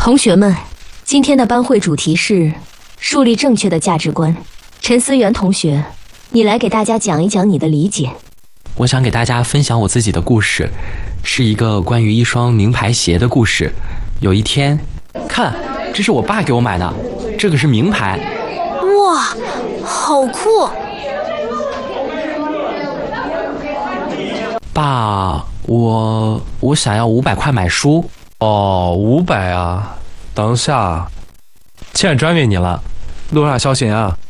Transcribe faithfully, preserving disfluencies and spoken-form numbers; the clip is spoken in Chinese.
同学们，今天的班会主题是树立正确的价值观。陈思源同学，你来给大家讲一讲你的理解。 我想给大家分享我自己的故事，是一个关于一双名牌鞋的故事。有一天，看，这是我爸给我买的，这个是名牌。 哇，好酷！ 爸，我我想要五百块买书。 哦，五百啊！等下，欠专为你了。路上小心啊！